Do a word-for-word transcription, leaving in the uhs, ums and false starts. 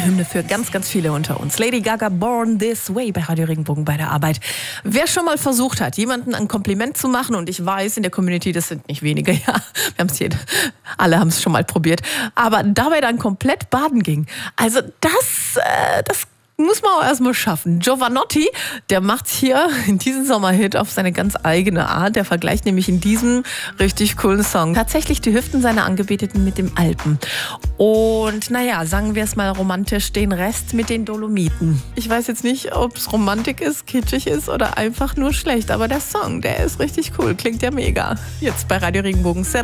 Hymne für ganz, ganz viele unter uns. Lady Gaga, Born This Way bei Radio Regenbogen bei der Arbeit. Wer schon mal versucht hat, jemanden ein Kompliment zu machen, und ich weiß, in der Community, das sind nicht wenige, ja, wir haben es hier, alle haben es schon mal probiert, aber dabei dann komplett baden ging. Also das, äh, das muss man auch erstmal schaffen. Giovanotti, der macht hier in diesem Sommerhit auf seine ganz eigene Art. Der vergleicht nämlich in diesem richtig coolen Song tatsächlich die Hüften seiner Angebeteten mit dem Alpen. Und naja, sagen wir es mal romantisch, den Rest mit den Dolomiten. Ich weiß jetzt nicht, ob es Romantik ist, kitschig ist oder einfach nur schlecht. Aber der Song, der ist richtig cool. Klingt ja mega. Jetzt bei Radio Regenbogen.